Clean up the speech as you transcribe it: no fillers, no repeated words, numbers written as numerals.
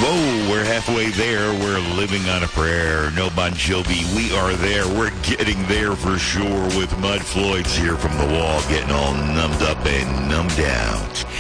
Whoa, we're halfway there. We're living on a prayer. No Bon Jovi. We are there. We're getting there for sure with Mud Floyd's here from the wall, getting all numbed up and numbed out.